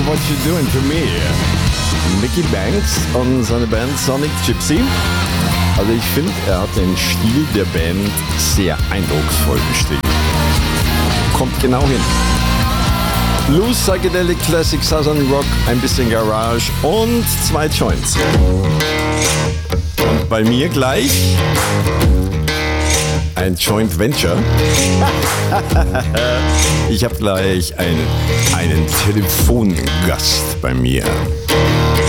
What You Doing To Me. Mickey Banks und seine Band Sonic Gypsy. Also ich finde, er hat den Stil der Band sehr eindrucksvoll beschrieben. Kommt genau hin. Blues, Psychedelic, Classic, Southern Rock, ein bisschen Garage und 2 Joints. Und bei mir gleich ein Joint Venture. Ich habe gleich einen Telefongast bei mir.